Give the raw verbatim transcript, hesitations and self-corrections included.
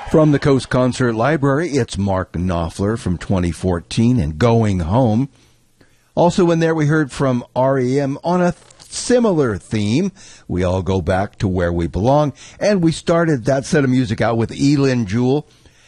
From the Coast Concert Library, it's Mark Knopfler from twenty fourteen and Going Home. Also in there, we heard from R E M on a similar theme. We all go back to where we belong. And we started that set of music out with Elin Jewell